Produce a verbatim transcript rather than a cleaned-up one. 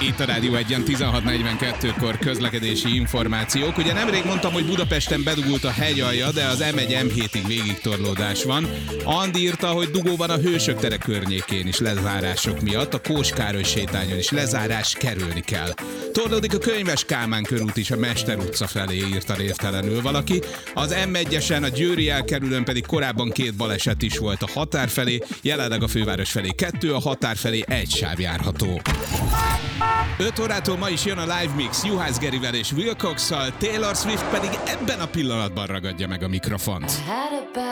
Itt a Rádió Egyen tizenhat negyvenkettőkor közlekedési információk. Ugye nemrég mondtam, hogy Budapesten bedugult a hegyalja, de az em egy em hétig végigtorlódás van. Andi írta, hogy dugó van a Hősök tere környékén is lezárások miatt, a Kós Károly sétányon is lezárás, kerülni kell. Torlódik a Könyves Kálmán körút is a Mester utca felé, írta névtelenül valaki. Az em egyesen, a Győri elkerülőn pedig korábban két baleset is volt a határ felé, jelenleg a főváros felé kettő, a határ felé egy sáv járható. öt órától ma is jön a Live Mix Juhász Gerivel és Will Cox-szal, Taylor Swift pedig ebben a pillanatban ragadja meg a mikrofont.